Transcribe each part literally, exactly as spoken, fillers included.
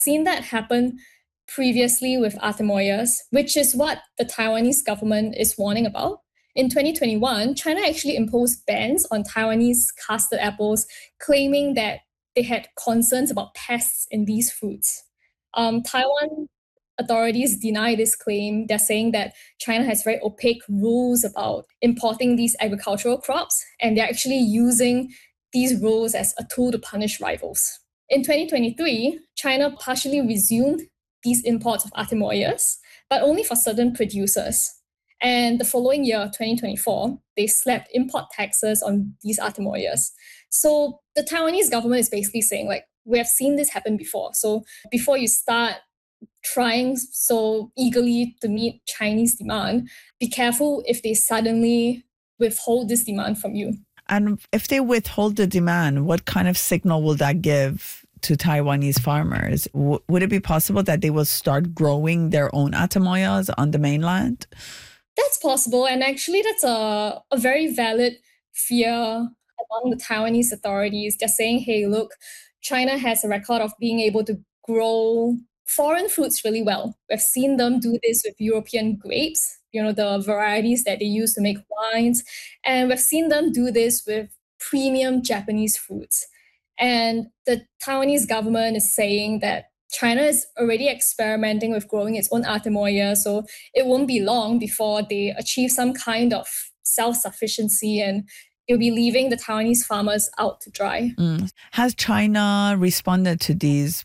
seen that happen previously with Artemoias, which is what the Taiwanese government is warning about. In twenty twenty-one, China actually imposed bans on Taiwanese custard apples, claiming that they had concerns about pests in these fruits. Um, Taiwan authorities deny this claim. They're saying that China has very opaque rules about importing these agricultural crops, and they're actually using these rules as a tool to punish rivals. In twenty twenty-three, China partially resumed these imports of Artemoias, but only for certain producers. And the following year, twenty twenty-four, they slapped import taxes on these Artemoias. So the Taiwanese government is basically saying, like, we have seen this happen before. So before you start trying so eagerly to meet Chinese demand, be careful if they suddenly withhold this demand from you. And if they withhold the demand, what kind of signal will that give to Taiwanese farmers? W- would it be possible that they will start growing their own Artemoias on the mainland? That's possible. And actually, that's a, a very valid fear among the Taiwanese authorities. They're saying, hey, look, China has a record of being able to grow foreign fruits really well. We've seen them do this with European grapes, you know, the varieties that they use to make wines. And we've seen them do this with premium Japanese fruits. And the Taiwanese government is saying that China is already experimenting with growing its own Artemoia, so it won't be long before they achieve some kind of self-sufficiency, and it'll be leaving the Taiwanese farmers out to dry. Mm. Has China responded to these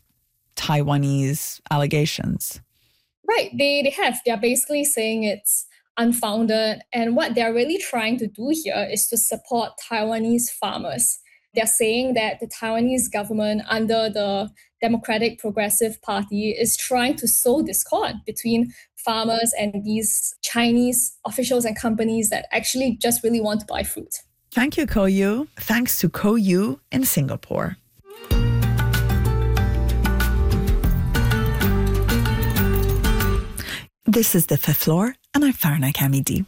Taiwanese allegations? Right, they, they have. They're basically saying it's unfounded, and what they're really trying to do here is to support Taiwanese farmers. They're saying that the Taiwanese government under the Democratic Progressive Party is trying to sow discord between farmers and these Chinese officials and companies that actually just really want to buy fruit. Thank you, Ko Yu. Thanks to Ko Yu in Singapore. This is The Fifth Floor, and I'm Farna Kamidi.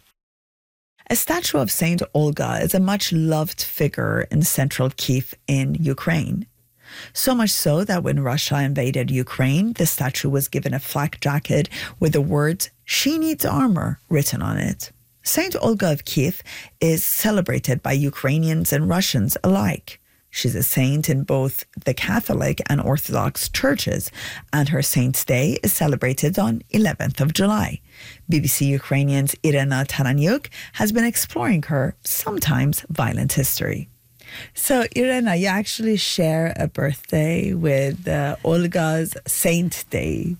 A statue of Saint Olga is a much-loved figure in central Kyiv in Ukraine. So much so that when Russia invaded Ukraine, the statue was given a flak jacket with the words, "She needs armor," written on it. Saint Olga of Kyiv is celebrated by Ukrainians and Russians alike. She's a saint in both the Catholic and Orthodox churches, and her Saint's Day is celebrated on eleventh of July. B B C Ukrainian's Irena Taranyuk has been exploring her sometimes violent history. So, Irena, you actually share a birthday with uh, Olga's Saint Day.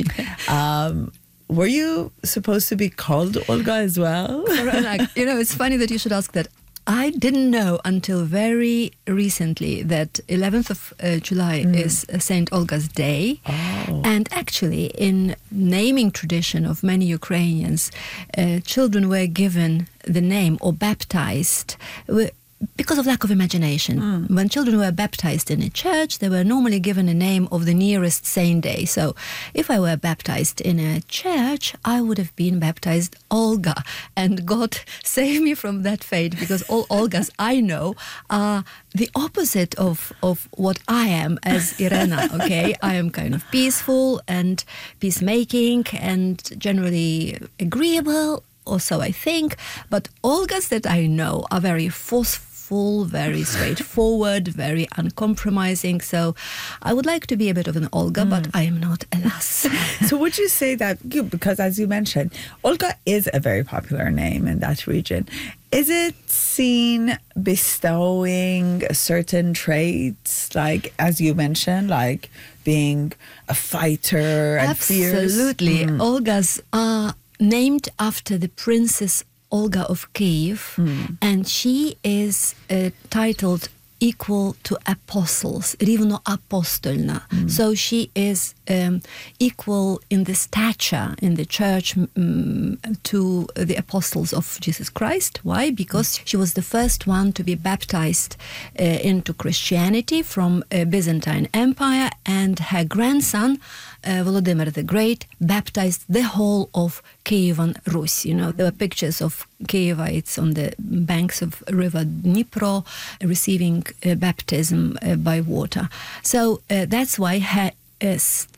um, were you supposed to be called Olga as well? You know, it's funny that you should ask that. I didn't know until very recently that eleventh of uh, July mm. is Saint Olga's Day. Oh. And actually, in naming tradition of many Ukrainians, uh, children were given the name or baptized because of lack of imagination. Mm. When children were baptized in a church, they were normally given a name of the nearest saint day. So if I were baptized in a church, I would have been baptized Olga. And God save me from that fate, because all Olgas I know are the opposite of, of what I am as Irena, okay? I am kind of peaceful and peacemaking and generally agreeable, or so I think. But Olgas that I know are very forceful, very straightforward, very uncompromising. So I would like to be a bit of an Olga, mm. but I am not, alas. So would you say that, because as you mentioned, Olga is a very popular name in that region. Is it seen bestowing certain traits, like, as you mentioned, like being a fighter and fierce? Absolutely. Mm. Olgas are named after the Princess Olga of Kyiv, mm. and she is uh, titled equal to apostles, Rivno Apostolna. Mm. So she is um, equal in the stature in the church um, to the apostles of Jesus Christ. Why? Because she was the first one to be baptized uh, into Christianity from uh, Byzantine Empire, and her grandson, Uh, Volodymyr the Great, baptized the whole of Kievan Rus. You know, there were pictures of Kievites on the banks of river Dnipro receiving uh, baptism uh, by water. So uh, that's why her uh,